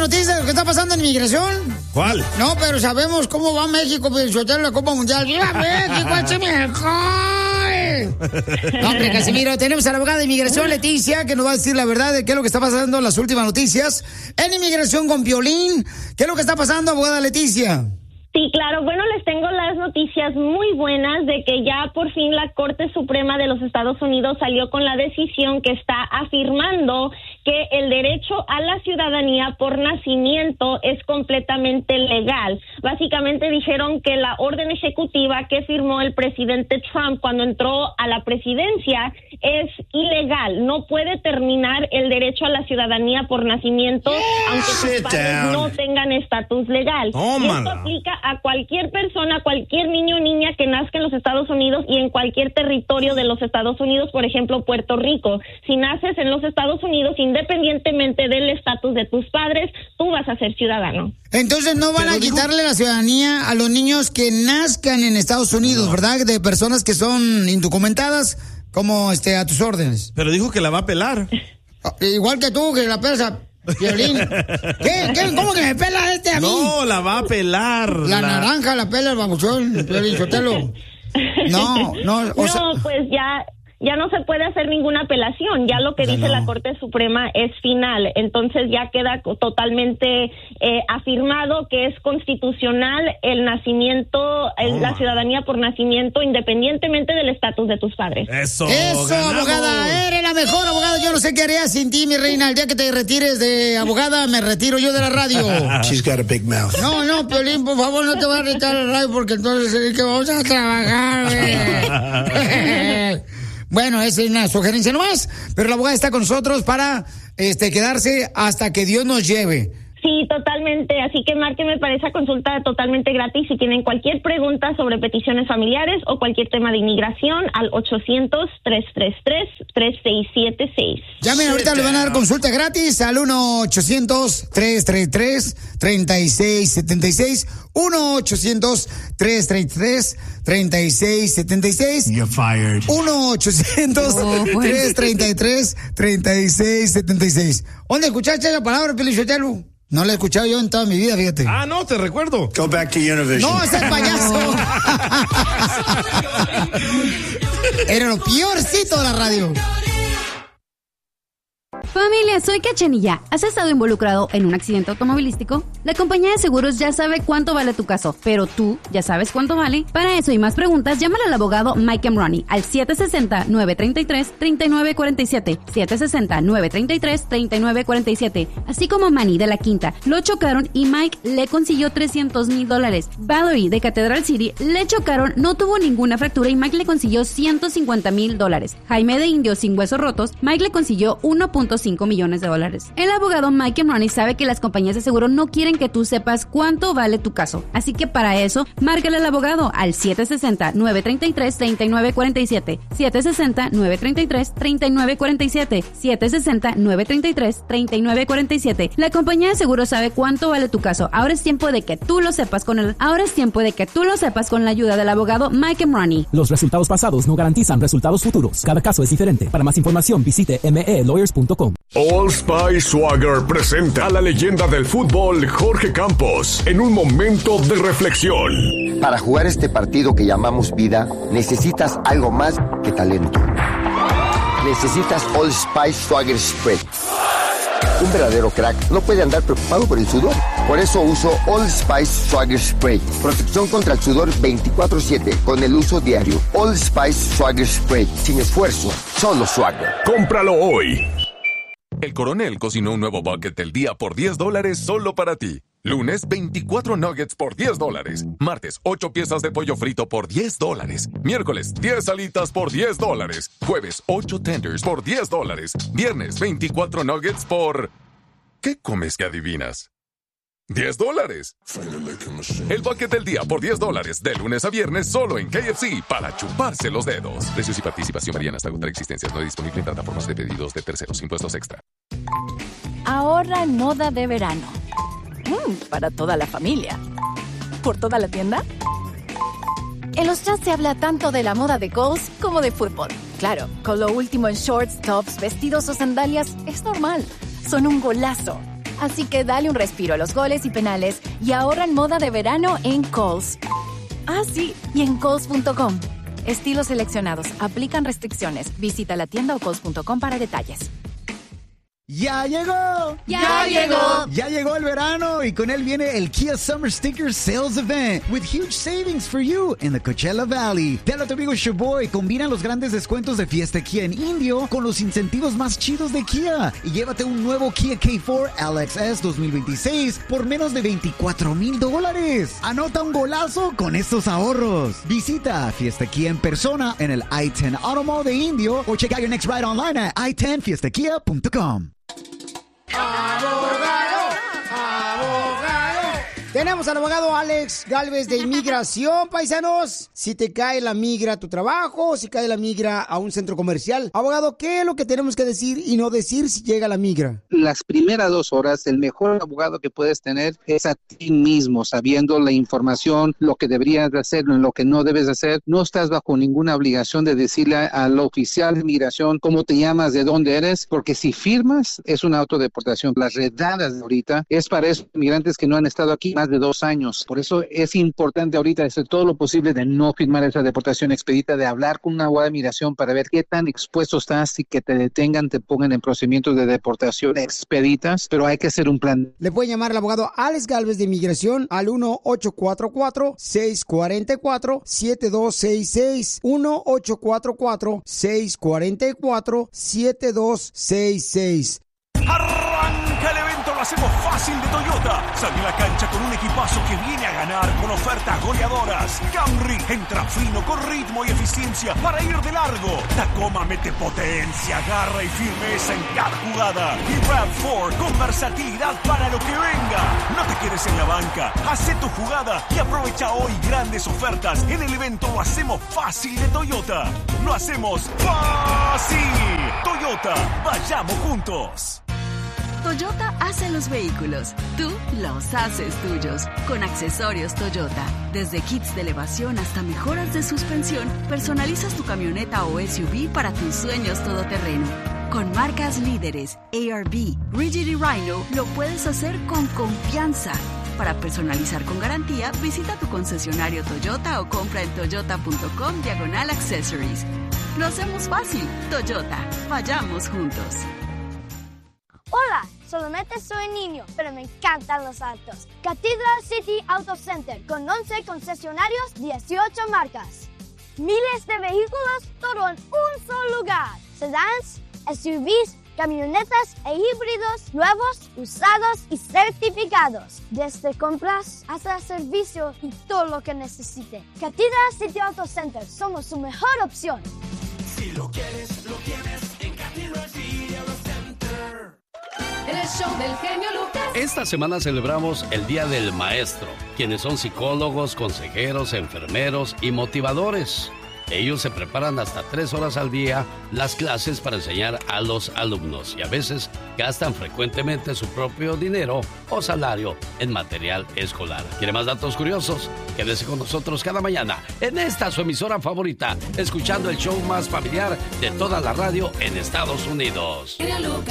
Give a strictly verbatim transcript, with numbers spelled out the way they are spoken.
noticia de lo que está pasando en inmigración? ¿Cuál? No, pero sabemos cómo va México, pues, en la Copa Mundial. ¡Viva México, es mejor! No, hombre, Casimiro, tenemos a la abogada de inmigración, Leticia, que nos va a decir la verdad de qué es lo que está pasando en las últimas noticias en inmigración con Piolín. ¿Qué es lo que está pasando, abogada Leticia? Sí, claro. Bueno, les tengo las noticias muy buenas de que ya por fin la Corte Suprema de los Estados Unidos salió con la decisión que está afirmando que el derecho a la ciudadanía por nacimiento es completamente legal. Básicamente dijeron que la orden ejecutiva que firmó el presidente Trump cuando entró a la presidencia es ilegal. No puede terminar el derecho a la ciudadanía por nacimiento aunque sus padres no tengan estatus legal. Esto aplica a cualquier persona, cualquier niño o niña que nazca en los Estados Unidos y en cualquier territorio de los Estados Unidos, por ejemplo, Puerto Rico. Si naces en los Estados Unidos, independientemente del estatus de tus padres, tú vas a ser ciudadano. Entonces no van Pero a quitarle dijo... la ciudadanía a los niños que nazcan en Estados Unidos, no. ¿verdad? De personas que son indocumentadas, como este a tus órdenes. Pero dijo que la va a pelar. Igual que tú, que la pesa. Violín. ¿Qué? ¿Qué? ¿Cómo que me pela este a mí? No, la va a pelar. La, la... naranja la pela el babuchón, Piolín Sotelo. No, no, o no, sea... pues ya... ya no se puede hacer ninguna apelación, ya lo que dice no. la Corte Suprema es final, entonces ya queda totalmente eh, afirmado que es constitucional el nacimiento, el, oh. la ciudadanía por nacimiento, independientemente del estatus de tus padres. Eso, Eso, ganamos. Abogada, eres la mejor abogada, yo no sé qué haría sin ti, mi reina, el día que te retires de abogada, me retiro yo de la radio. She's got a big mouth. No, no, Piolín, por favor, no te voy a retirar de la radio porque entonces es que vamos a trabajar. Bueno, esa es una sugerencia nomás, pero la abogada está con nosotros para este quedarse hasta que Dios nos lleve. Sí, totalmente, así que márquenme para esa consulta totalmente gratis si tienen cualquier pregunta sobre peticiones familiares o cualquier tema de inmigración al ochocientos, trescientos treinta y tres, treinta y seis setenta y seis. Llamen ahorita, le van a dar consulta gratis al uno ochocientos, trescientos treinta y tres, treinta y seis setenta y seis, uno ochocientos, trescientos treinta y tres, treinta y seis setenta y seis. You're fired. uno ochocientos, trescientos treinta y tres, treinta y seis setenta y seis. ¿Dónde escuchaste esa palabra, Piolín Sotelo? No la he escuchado yo en toda mi vida, fíjate. Ah, no, te recuerdo. Go back to Univision. No, ese es el payaso. Era lo peorcito de la radio. Familia, soy Cachanilla. ¿Has estado involucrado en un accidente automovilístico? La compañía de seguros ya sabe cuánto vale tu caso, pero tú ya sabes cuánto vale. Para eso y más preguntas, llámale al abogado Mike Emroni al siete seis cero, nueve tres tres, tres nueve cuatro siete, siete seis cero, nueve tres tres, tres nueve cuatro siete. Así como Manny de La Quinta, lo chocaron y Mike le consiguió trescientos mil dólares. Valerie de Cathedral City le chocaron, no tuvo ninguna fractura y Mike le consiguió ciento cincuenta mil dólares. Jaime de Indio sin huesos rotos, Mike le consiguió uno punto cinco millones de dólares. El abogado Mike Emroni sabe que las compañías de seguro no quieren que tú sepas cuánto vale tu caso. Así que para eso, márcale al abogado al siete seis cero, nueve tres tres, tres nueve cuatro siete, siete seis cero, nueve tres tres, tres nueve cuatro siete, siete seis cero, nueve tres tres, tres nueve cuatro siete. La compañía de seguro sabe cuánto vale tu caso. Ahora es tiempo de que tú lo sepas con el Ahora es tiempo de que tú lo sepas con la ayuda del abogado Mike Emroni. Los resultados pasados no garantizan resultados futuros. Cada caso es diferente. Para más información visite m e lawyers punto com. Old Spice Swagger presenta a la leyenda del fútbol Jorge Campos en un momento de reflexión. Para jugar este partido que llamamos vida, necesitas algo más que talento. Necesitas Old Spice Swagger Spray. Un verdadero crack no puede andar preocupado por el sudor. Por eso uso Old Spice Swagger Spray. Protección contra el sudor veinticuatro siete con el uso diario. Old Spice Swagger Spray. Sin esfuerzo, solo swagger. Cómpralo hoy. El Coronel cocinó un nuevo bucket del día por diez dólares solo para ti. Lunes, veinticuatro nuggets por diez dólares. Martes, ocho piezas de pollo frito por diez dólares. Miércoles, diez alitas por diez dólares. Jueves, ocho tenders por diez dólares. Viernes, veinticuatro nuggets por... ¿Qué comes que adivinas? diez dólares. El bucket del día por diez dólares. De lunes a viernes solo en K F C para chuparse los dedos. Precios y participación varían hasta agotar existencias. No disponible en plataformas de pedidos de terceros. Impuestos extra. Ahorra en moda de verano. Mm, para toda la familia. ¿Por toda la tienda? En los chats se habla tanto de la moda de Kohl's como de fútbol. Claro, con lo último en shorts, tops, vestidos o sandalias es normal. Son un golazo. Así que dale un respiro a los goles y penales y ahorra en moda de verano en Kohl's. Ah, sí, y en Kohl's punto com. Estilos seleccionados. Aplican restricciones. Visita la tienda o Kohl's punto com para detalles. ¡Ya llegó! ¡Ya llegó! Ya llegó el verano y con él viene el Kia Summer Sticker Sales Event with huge savings for you in the Coachella Valley. Dale a tu amigo Shoboy, combina los grandes descuentos de Fiesta Kia en Indio con los incentivos más chidos de Kia y llévate un nuevo Kia K cuatro L X S dos mil veintiséis por menos de veinticuatro mil dólares. Anota un golazo con estos ahorros. Visita Fiesta Kia en persona en el I diez Auto Mall de Indio o check out your next ride online at i diez fiesta kia punto com. ¡Abogado! ¡Abogado! Tenemos al abogado Alex Galvez de Inmigración, paisanos. Si te cae la migra a tu trabajo, si cae la migra a un centro comercial. Abogado, ¿qué es lo que tenemos que decir y no decir si llega la migra? Las primeras dos horas, el mejor abogado que puedes tener es a ti mismo, sabiendo la información, lo que deberías de hacer, lo que no debes de hacer. No estás bajo ninguna obligación de decirle al oficial de inmigración cómo te llamas, de dónde eres, porque si firmas, es una autodeportación. Las redadas de ahorita es para esos inmigrantes que no han estado aquí más de dos años. Por eso es importante ahorita hacer todo lo posible de no firmar esa deportación expedita, de hablar con una abogada de migración para ver qué tan expuesto estás y que te detengan, te pongan en procedimientos de deportación expeditas, pero hay que hacer un plan. Le pueden llamar al abogado Alex Galvez de Inmigración al uno ocho cuatro cuatro, seis cuatro cuatro, siete dos seis seis, uno ocho cuatro cuatro, seis cuatro cuatro, siete dos seis seis. Arranca el evento, lo hacemos fácil de Toyota. Sale a la cancha con un equipazo que viene a ganar con ofertas goleadoras. Camry entra fino con ritmo y eficiencia para ir de largo. Tacoma mete potencia, garra y firmeza en cada jugada. Y RAV cuatro con versatilidad para lo que venga. No te quedes en la banca, hace tu jugada y aprovecha hoy grandes ofertas. En el evento lo hacemos fácil de Toyota. Lo hacemos fácil. Toyota, vayamos juntos. Toyota hace los vehículos, tú los haces tuyos. Con accesorios Toyota, desde kits de elevación hasta mejoras de suspensión, personalizas tu camioneta o S U V para tus sueños todoterreno. Con marcas líderes, A R V, Rigid y Rhino, lo puedes hacer con confianza. Para personalizar con garantía, visita tu concesionario Toyota o compra en toyota punto com diagonal accessories. Lo hacemos fácil. Toyota, vayamos juntos. Hola, solamente soy niño, pero me encantan los autos. Cathedral City Auto Center, con once concesionarios, dieciocho marcas. Miles de vehículos, todo en un solo lugar. Sedans, S U Vs, camionetas e híbridos, nuevos, usados y certificados. Desde compras hasta servicio y todo lo que necesite. Cathedral City Auto Center, somos su mejor opción. Si lo quieres, lo tienes en Cathedral City Auto Center. El show del genio Lucas. Esta semana celebramos el Día del Maestro, quienes son psicólogos, consejeros, enfermeros y motivadores. Ellos se preparan hasta tres horas al día las clases para enseñar a los alumnos y a veces gastan frecuentemente su propio dinero o salario en material escolar. ¿Quiere más datos curiosos? Quédese con nosotros cada mañana en esta su emisora favorita, escuchando el show más familiar de toda la radio en Estados Unidos.